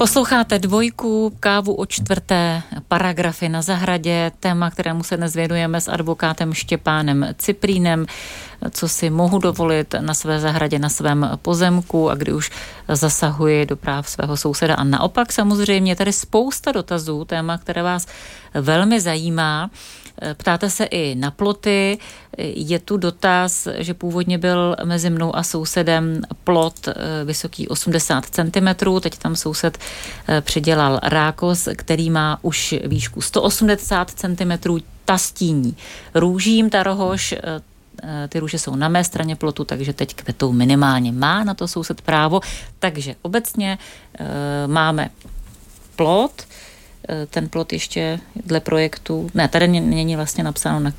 Posloucháte Dvojku, kávu o čtvrté, paragrafy na zahradě, téma, kterému se dnes věnujeme s advokátem Štěpánem Ciprínem, co si mohu dovolit na své zahradě, na svém pozemku a kdy už zasahuji do práv svého souseda. A naopak samozřejmě tady spousta dotazů, téma, které vás velmi zajímá. Ptáte se i na ploty. Je tu dotaz, že původně byl mezi mnou a sousedem plot vysoký 80 cm. Teď tam soused přidělal rákos, který má už výšku 180 cm. Ta stíní růžím, ta rohož. Ty růže jsou na mé straně plotu, takže teď kvetou minimálně. Má na to soused právo. Takže obecně máme plot. Ten plot ještě dle projektu, ne, tady není vlastně napsáno,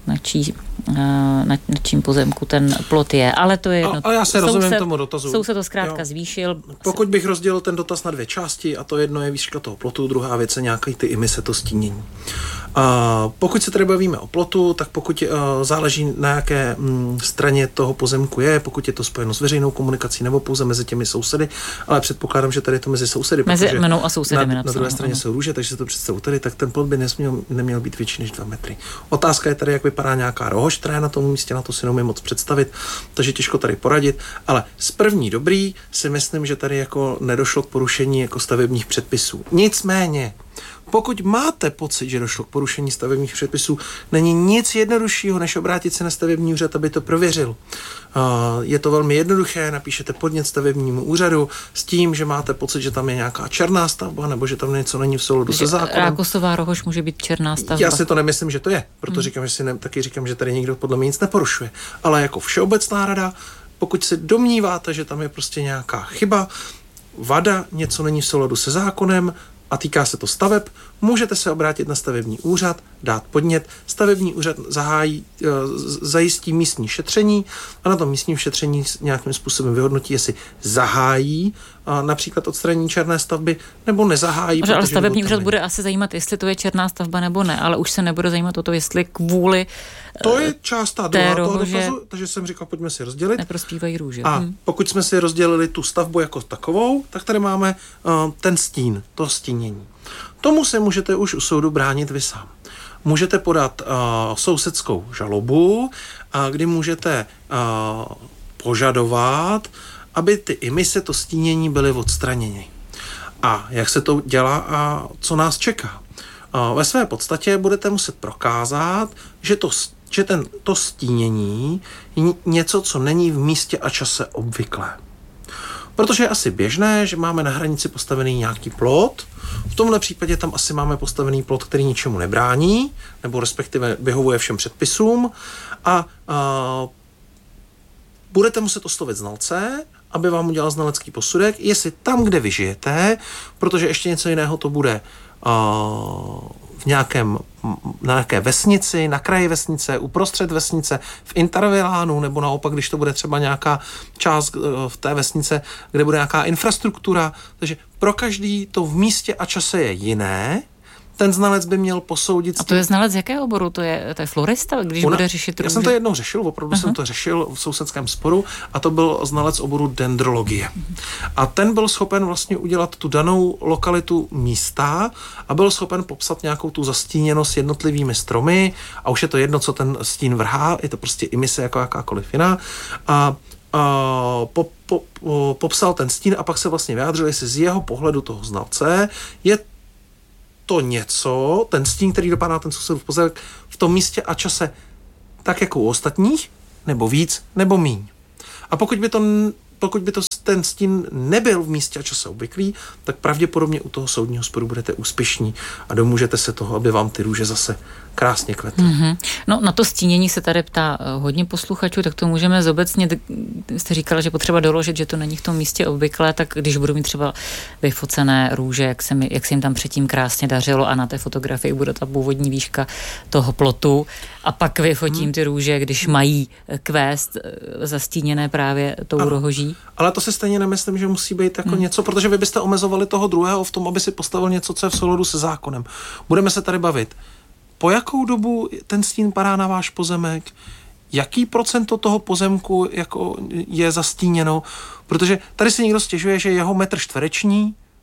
na čím pozemku ten plot je, ale to je jedno. A já se rozumím tomu dotazu. Soused to zkrátka zvýšil. Pokud bych rozdělil ten dotaz na dvě části, a to jedno je výška toho plotu, druhá věc je nějaký ty imise, to stínění. Pokud se tady bavíme o plotu, tak pokud záleží na jaké straně toho pozemku je, pokud je to spojeno s veřejnou komunikací nebo pouze mezi těmi sousedy, ale předpokládám, že tady je to mezi sousedy, mezi mnou a sousedy na druhé straně jsou růže, takže se to představu tady, tak ten plot by neměl být větší než 2 metry. Otázka je tady, jak vypadá nějaká rohož, která je na tom místě, na to si neumím moc představit, takže těžko tady poradit, ale z první dobrý si myslím, že tady jako nedošlo k porušení jako stavebních předpisů. Nicméně, pokud máte pocit, že došlo k porušení stavebních předpisů, není nic jednoduššího, než obrátit se na stavební úřad, aby to prověřil. Je to velmi jednoduché, napíšete podnět stavebnímu úřadu s tím, že máte pocit, že tam je nějaká černá stavba, nebo že tam něco není v souladu se zákonem. Rákosová rohož může být černá stavba. Já si to nemyslím, že to je, proto taky říkám, že tady nikdo podle mě nic neporušuje. Ale jako všeobecná rada, pokud se domníváte, že tam je prostě nějaká chyba, vada, něco není v souladu se zákonem, a týká se to staveb, můžete se obrátit na stavební úřad, dát podnět, stavební úřad zajistí místní šetření a na tom místním šetření nějakým způsobem vyhodnotí, jestli zahájí například odstranění černé stavby nebo nezahájí. Ale stavební úřad bude asi zajímat, jestli to je černá stavba nebo ne, ale už se nebude zajímat o to, jestli kvůli to je část ta druhá toho dotazu, takže jsem říkal, pojďme si rozdělit. Neprospívají růže. A pokud jsme si rozdělili tu stavbu jako takovou, tak tady máme ten stín, to stínění. Tomu se můžete už u soudu bránit vy sám. Můžete podat sousedskou žalobu, kdy můžete požadovat, aby ty imise, to stínění byly odstraněny. A jak se to dělá a co nás čeká? Ve své podstatě budete muset prokázat, že to stínění je něco, co není v místě a čase obvyklé. Protože je asi běžné, že máme na hranici postavený nějaký plot. V tomhle případě tam asi máme postavený plot, který ničemu nebrání, nebo respektive vyhovuje všem předpisům. A budete muset oslovit znalce, aby vám udělal znalecký posudek, jestli tam, kde vy žijete, protože ještě něco jiného to bude na nějaké vesnici, na kraji vesnice, uprostřed vesnice, v intervalánu, nebo naopak, když to bude třeba nějaká část v té vesnice, kde bude nějaká infrastruktura. Takže pro každý to v místě a čase je jiné. Ten znalec by měl posoudit. A to je znalec z jakého oboru? To je florista, když bude řešit růže? Já jsem to jednou řešil, opravdu jsem to řešil v sousedském sporu a to byl znalec oboru dendrologie. A ten byl schopen vlastně udělat tu danou lokalitu místa a byl schopen popsat nějakou tu zastíněnost jednotlivými stromy a už je to jedno, co ten stín vrhá, je to prostě imise jako jakákoliv jiná. A popsal ten stín a pak se vlastně vyjádřil, jestli z jeho pohledu toho znalce je to něco, ten stín, který dopadá ten sousedův pozemek v tom místě a čase tak jako u ostatních, nebo víc, nebo míň. A pokud by to ten stín nebyl v místě a čase obvyklý, tak pravděpodobně u toho soudního sporu budete úspěšní a domůžete se toho, aby vám ty růže zase krásně kvetly. No, na to stínění se tady ptá hodně posluchačů, tak to můžeme zobecnit. Jste říkala, že potřeba doložit, že to není v tom místě obvyklé, tak když budu mít třeba vyfocené růže, jak se jim tam předtím krásně dařilo a na té fotografii bude ta původní výška toho plotu a pak vyfotím ty růže, když mají kvést zastíněné právě tou rohoží. Ale to si stejně nemyslím, že musí být jako něco, protože vy byste omezovali toho druhého v tom, aby si postavil něco, co je v souladu se zákonem. Budeme se tady bavit. Po jakou dobu ten stín padá na váš pozemek? Jaký procento toho pozemku jako je zastíněno? Protože tady si někdo stěžuje, že jeho metr čtvereční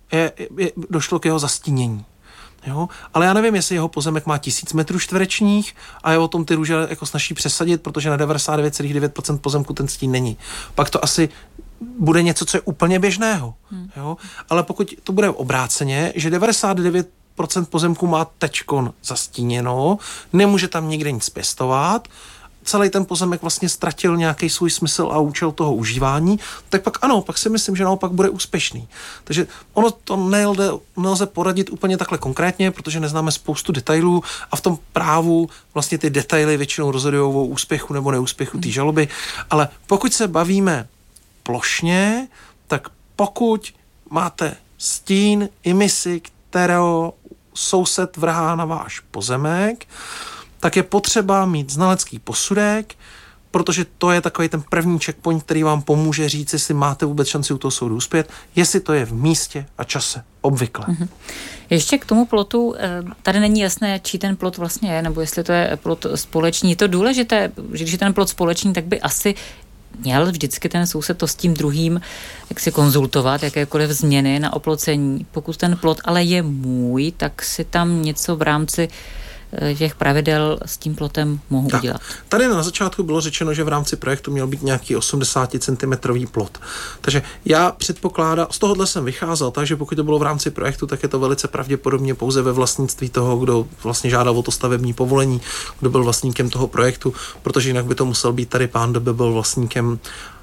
došlo k jeho zastínění. Jo? Ale já nevím, jestli jeho pozemek má 1000 metrů čtverečních a je o tom ty růže jako snaží přesadit, protože na 99,9% pozemku ten stín není. Pak to asi bude něco, co je úplně běžného. Jo? Ale pokud to bude obráceně, že 99% pozemku má tečkon zastíněno, nemůže tam nikde nic pěstovat, celý ten pozemek vlastně ztratil nějaký svůj smysl a účel toho užívání, tak pak ano, pak si myslím, že naopak bude úspěšný. Takže ono to nelze poradit úplně takhle konkrétně, protože neznáme spoustu detailů a v tom právu vlastně ty detaily většinou rozhodují o úspěchu nebo neúspěchu té žaloby, ale pokud se bavíme plošně, tak pokud máte stín, imisi, kterého soused vrhá na váš pozemek, tak je potřeba mít znalecký posudek, protože to je takový ten první checkpoint, který vám pomůže říct, jestli máte vůbec šanci u toho soudu uspět, jestli to je v místě a čase obvykle. Ještě k tomu plotu, tady není jasné, čí ten plot vlastně je, nebo jestli to je plot společný. Je to důležité, že když je ten plot společný, tak by asi měl vždycky ten soused to s tím druhým, jak si konzultovat, jakékoliv změny na oplocení. Pokud ten plot ale je můj, tak si tam něco v rámci těch pravidel s tím plotem mohu udělat. Tady na začátku bylo řečeno, že v rámci projektu měl být nějaký 80 cm plot. Takže já předpokládám, z tohohle jsem vycházel, takže pokud to bylo v rámci projektu, tak je to velice pravděpodobně pouze ve vlastnictví toho, kdo vlastně žádal o to stavební povolení, kdo byl vlastníkem toho projektu, protože jinak by to musel být tady pán, kdo by byl vlastníkem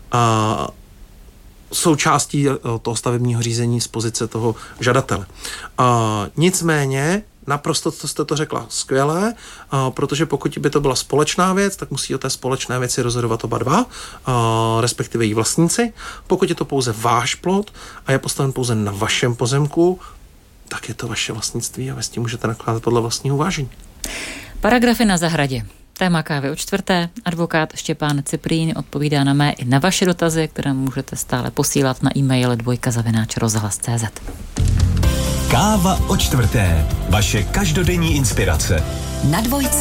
součástí toho stavebního řízení z pozice toho žadatele. Nicméně naprosto jste to řekla skvěle, protože pokud by to byla společná věc, tak musí o té společné věci rozhodovat oba dva, respektive její vlastníci. Pokud je to pouze váš plot a je postaven pouze na vašem pozemku, tak je to vaše vlastnictví a vy s tím můžete nakládat podle vlastního uvážení. Paragrafy na zahradě. Téma kávy o čtvrté. Advokát Štěpán Ciprín odpovídá na mé i na vaše dotazy, které můžete stále posílat na e-mail dvojka@rozhlas.cz. Káva o čtvrté. Vaše každodenní inspirace. Na Dvojce.